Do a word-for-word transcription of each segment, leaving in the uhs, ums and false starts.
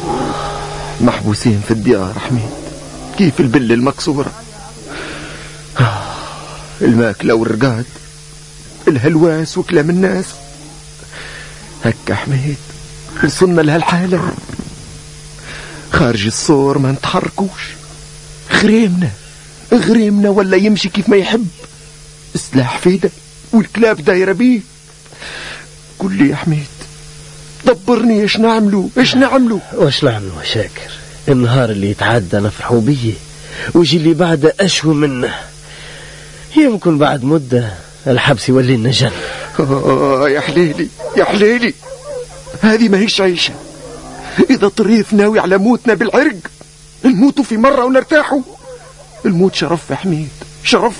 محبوسين في الديار حميد، كيف البلة المكسورة، الماكلة والرقاد، الهلواس وكلام الناس. هكا حميد وصلنا لهالحالة، خارج الصور ما نتحركوش، غريمنا غريمنا ولا يمشي كيف ما يحب، السلاح فيدا والكلاب دايرة بيه. قل لي يا حميد، دبرني، ايش نعملوا ايش نعملوا واش نعملوا شاكر؟ النهار اللي يتعدى نفرحوا بيه ويجي اللي بعده أشوى منه، يمكن بعد مدة الحبس يولي لنا جنة. آه يا حليلي يا حليلي، هذه ما هيش عيشة. إذا طريف ناوي على موتنا بالعرق، نموتوا في مرة ونرتاحوا. الموت شرف يا حميد، شرف.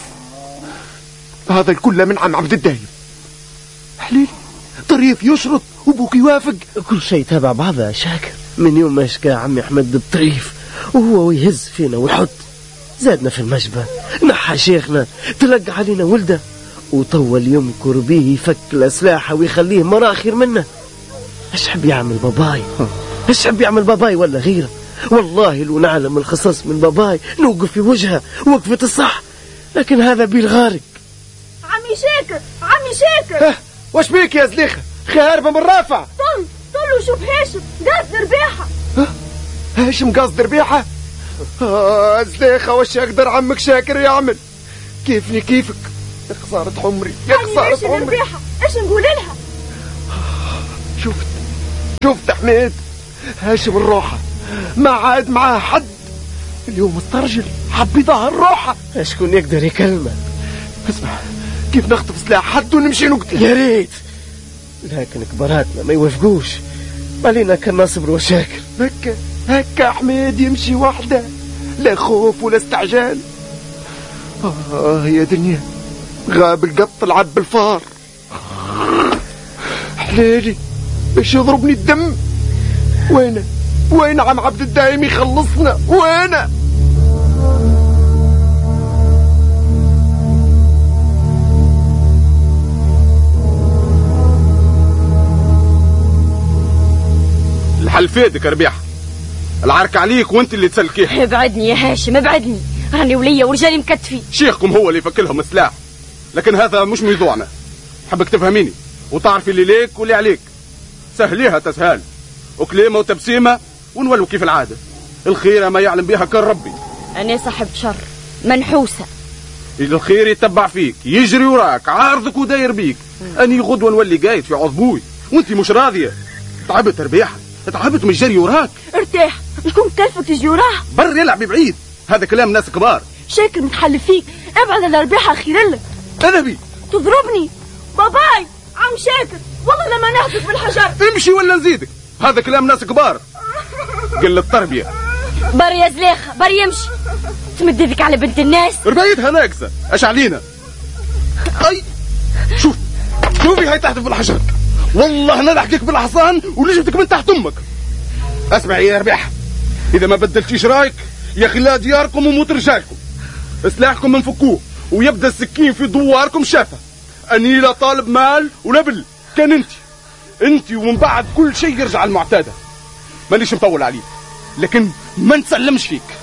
هذا الكل من عم عبد الدايم. حليلي طريف يشرط وبوك يوافق، كل شيء تابع بعضه يا شاكر. من يوم ما شكا عمي أحمد الطريف وهو ويهز فينا ويحط، زادنا في المجبر، نحى شيخنا، تلقى علينا ولده، وطول يمكر به يفك الأسلاحة ويخليه مراخر منه. ايش حب يعمل باباي؟ ايش حب يعمل باباي ولا غيره؟ والله لو نعلم الخصاص من باباي نوقف في وجهه وقفة الصح، لكن هذا بالغارق. عمي شاكر عمي شاكر، واش بيك يا زليخة؟ خاربة من رافع. طل طل وشوف هاشم قاصد ربيحة. هاشم قاصد ربيحة؟ آه زليخة، واش يقدر عمك شاكر يعمل؟ كيفني كيفك يا خسارة عمري يا خسارة عمري. ربيحة ايش نقول لها؟ شفت شفت حميد، هاشم الروحة ما عاد معاه حد، اليوم استرجل حب يظهر روحة. اشكون يقدر يكلمه؟ اسمع، كيف نخطف سلاح حد ونمشي نقتله؟ يا ريت، لكن كبراتنا ما يوافقوش، علينا كان نصبر وشاكر. هكا هكا حميد يمشي وحده، لا خوف ولا استعجال. آه يا دنيا، غاب القط لعب الفار. حليلي باش يضربني الدم. وين وين عم عبد الدايم يخلصنا؟ وين؟ الحل فيدك يا ربيحة، العرك عليك وانت اللي تسلكيه. ابعدني يا هاشم ابعدني، راني ولية ورجالي مكتفين. شيخكم هو اللي يفك لهم السلاح، لكن هذا مش موضوعنا. حبك تفهميني وتعرفي اللي ليك واللي عليك، سهليها تسهال، وكلمة وتبسيمة ونولوا كيف العادة. الخير ما يعلم بها كان ربي. أنا صاحب شر منحوسة، الخير يتبع فيك يجري وراك عارضك وداير بيك. أني غدوة نولي قايد في عضبوي وانت مش راضية. تعبت ربيحة، تعبت من الجري وراك. ارتاح، شكون كلفك تجي وراه؟ بر يلعب بعيد، هذا كلام ناس كبار. شاكر متحلف فيك، ابعد على ربيحة خير لك. أذبي تضربني باباي عم شاكر، والله لما نهدك بالحجر. امشي ولا نزيدك، هذا كلام ناس كبار. قل التربية. بر يا زليخة بر يمشي، تمد يدك على بنت الناس. ربايتها ناقصة، اش علينا؟ اي شوف شوفي هاي تحت في الحجر، والله نلحقك بالحصان ولجبتك من تحت امك. اسمعي يا ربيحة، اذا ما بدلتيش رايك يا خلا دياركم وموت رجالكم، سلاحكم منفكوه ويبدا السكين في دواركم شافه. اني لا طالب مال ولا بل، كان انت انت ومن بعد كل شيء يرجع المعتاده. مانيش مطول عليك، لكن ما نسلمش فيك.